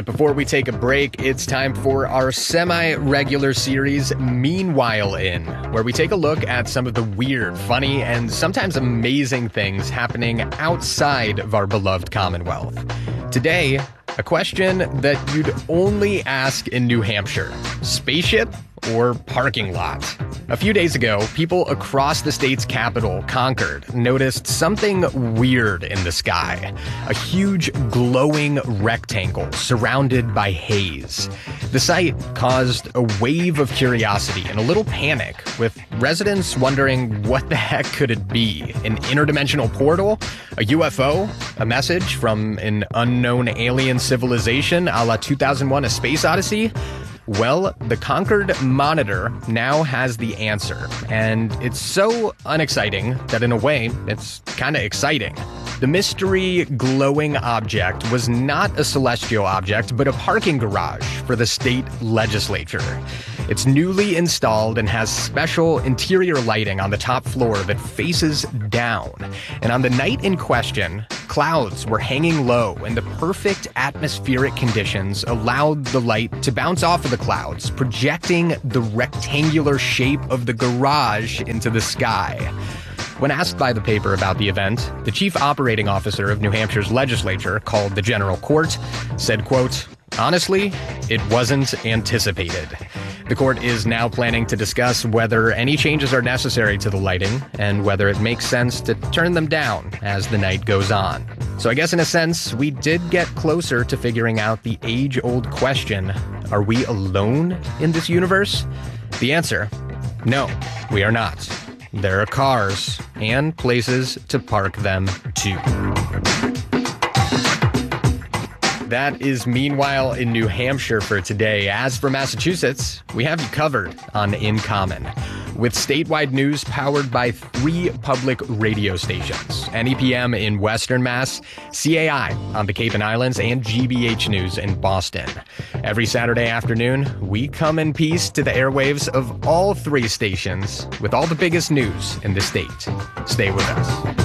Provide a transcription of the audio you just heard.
But before we take a break, it's time for our semi-regular series, Meanwhile In, where we take a look at some of the weird, funny, and sometimes amazing things happening outside of our beloved Commonwealth. Today, a question that you'd only ask in New Hampshire: spaceship or parking lot? A few days ago, people across the state's capital, Concord, noticed something weird in the sky. A huge glowing rectangle surrounded by haze. The sight caused a wave of curiosity and a little panic, with residents wondering what the heck could it be? An interdimensional portal? A UFO? A message from an unknown alien civilization a la 2001: A Space Odyssey? Well, the Concord Monitor now has the answer, and it's so unexciting that in a way, it's kind of exciting. The mystery glowing object was not a celestial object, but a parking garage for the state legislature. It's newly installed and has special interior lighting on the top floor that faces down. And on the night in question, clouds were hanging low, and the perfect atmospheric conditions allowed the light to bounce off of the clouds, projecting the rectangular shape of the garage into the sky. When asked by the paper about the event, the chief operating officer of New Hampshire's legislature, called the General Court, said, quote, "Honestly, it wasn't anticipated." The court is now planning to discuss whether any changes are necessary to the lighting and whether it makes sense to turn them down as the night goes on. So I guess in a sense, we did get closer to figuring out the age-old question: are we alone in this universe? The answer: no, we are not. There are cars and places to park them too. That is Meanwhile in New Hampshire for today. As for Massachusetts, we have you covered on In Common, with statewide news powered by 3 public radio stations: NEPM in Western Mass, CAI on the Cape and Islands, and GBH News in Boston. Every Saturday afternoon, we come in peace to the airwaves of all 3 stations with all the biggest news in the state. Stay with us.